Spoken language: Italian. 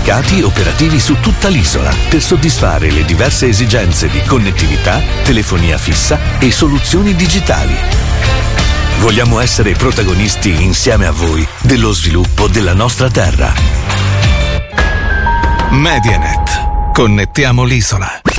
dedicati operativi su tutta l'isola per soddisfare le diverse esigenze di connettività, telefonia fissa e soluzioni digitali. Vogliamo essere protagonisti insieme a voi dello sviluppo della nostra terra. Medianet. Connettiamo l'isola.